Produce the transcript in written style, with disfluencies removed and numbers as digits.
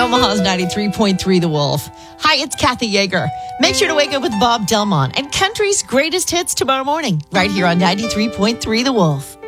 Omaha's 93.3 The Wolf. Hi, it's Kathy Yeager. Make sure to wake up with Bob Delmont and country's greatest hits tomorrow morning, right here on 93.3 The Wolf.